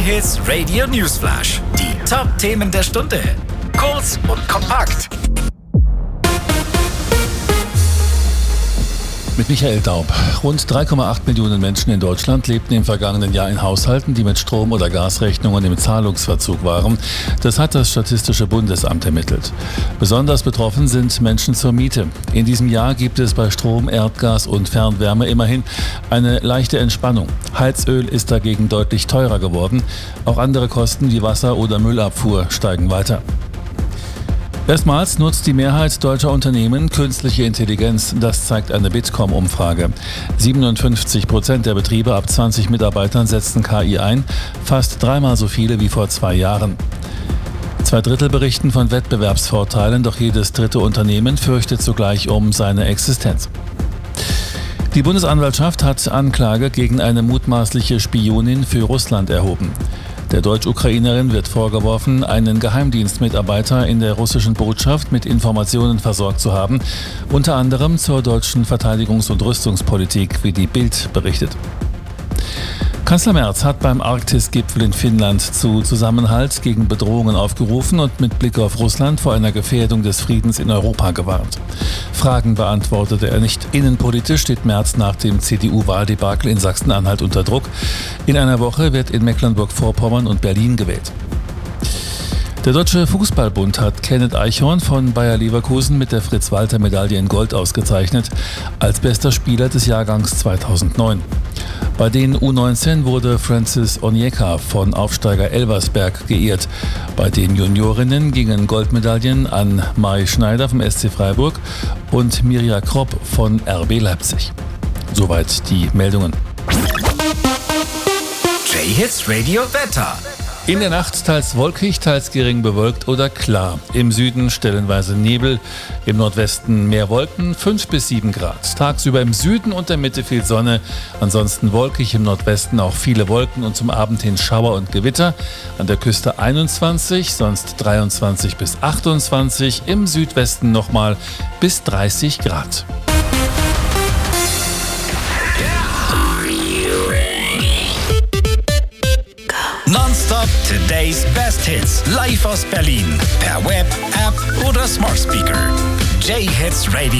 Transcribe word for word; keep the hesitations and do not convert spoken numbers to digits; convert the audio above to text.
J-Hits Radio Newsflash. Die Top-Themen der Stunde. Kurz und kompakt. Mit Michael Daub. Rund drei Komma acht Millionen Menschen in Deutschland lebten im vergangenen Jahr in Haushalten, die mit Strom- oder Gasrechnungen im Zahlungsverzug waren. Das hat das Statistische Bundesamt ermittelt. Besonders betroffen sind Menschen zur Miete. In diesem Jahr gibt es bei Strom, Erdgas und Fernwärme immerhin eine leichte Entspannung. Heizöl ist dagegen deutlich teurer geworden. Auch andere Kosten wie Wasser- oder Müllabfuhr steigen weiter. Erstmals nutzt die Mehrheit deutscher Unternehmen künstliche Intelligenz. Das zeigt eine Bitkom-Umfrage. siebenundfünfzig Prozent der Betriebe ab zwanzig Mitarbeitern setzen K I ein, fast dreimal so viele wie vor zwei Jahren. Zwei Drittel berichten von Wettbewerbsvorteilen, doch jedes dritte Unternehmen fürchtet zugleich um seine Existenz. Die Bundesanwaltschaft hat Anklage gegen eine mutmaßliche Spionin für Russland erhoben. Der Deutsch-Ukrainerin wird vorgeworfen, einen Geheimdienstmitarbeiter in der russischen Botschaft mit Informationen versorgt zu haben, unter anderem zur deutschen Verteidigungs- und Rüstungspolitik, wie die Bild berichtet. Kanzler Merz hat beim Arktis-Gipfel in Finnland zu Zusammenhalt gegen Bedrohungen aufgerufen und mit Blick auf Russland vor einer Gefährdung des Friedens in Europa gewarnt. Fragen beantwortete er nicht. Innenpolitisch steht Merz nach dem C D U-Wahldebakel in Sachsen-Anhalt unter Druck. In einer Woche wird in Mecklenburg-Vorpommern und Berlin gewählt. Der Deutsche Fußballbund hat Kenneth Eichhorn von Bayer Leverkusen mit der Fritz-Walter-Medaille in Gold ausgezeichnet, als bester Spieler des Jahrgangs zweitausendneun. Bei den U neunzehn wurde Francis Onyeka von Aufsteiger Elversberg geehrt. Bei den Juniorinnen gingen Goldmedaillen an Mai Schneider vom S C Freiburg und Mirja Kropp von R B Leipzig. Soweit die Meldungen. J-Hits Radio Wetter. In der Nacht teils wolkig, teils gering bewölkt oder klar. Im Süden stellenweise Nebel, im Nordwesten mehr Wolken, fünf bis sieben Grad. Tagsüber im Süden und der Mitte viel Sonne, ansonsten wolkig, im Nordwesten auch viele Wolken und zum Abend hin Schauer und Gewitter. An der Küste einundzwanzig, sonst dreiundzwanzig bis achtundzwanzig, im Südwesten nochmal bis dreißig Grad. Nonstop Today's Best Hits. Live aus Berlin. Per Web, App oder Smart Speaker. J-Hits Radio.